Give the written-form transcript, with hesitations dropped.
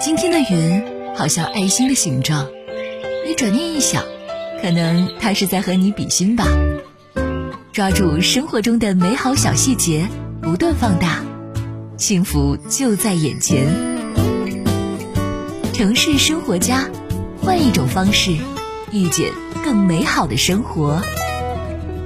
今天的云好像爱心的形状，你转念一想，可能它是在和你比心吧。抓住生活中的美好小细节，不断放大，幸福就在眼前。城市生活家，换一种方式，遇见更美好的生活。